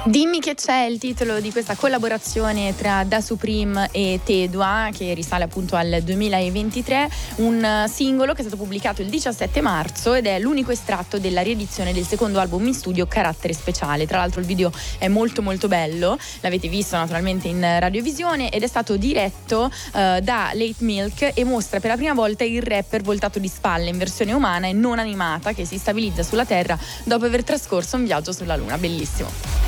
Dimmi che c'è il titolo di questa collaborazione tra Da Supreme e Tedua, che risale appunto al 2023, un singolo che è stato pubblicato il 17 marzo ed è l'unico estratto della riedizione del secondo album in studio Carattere Speciale. Tra l'altro il video è molto molto bello, l'avete visto naturalmente in radiovisione, ed è stato diretto da Late Milk e mostra per la prima volta il rapper voltato di spalle in versione umana e non animata, che si stabilizza sulla Terra dopo aver trascorso un viaggio sulla Luna. Bellissimo.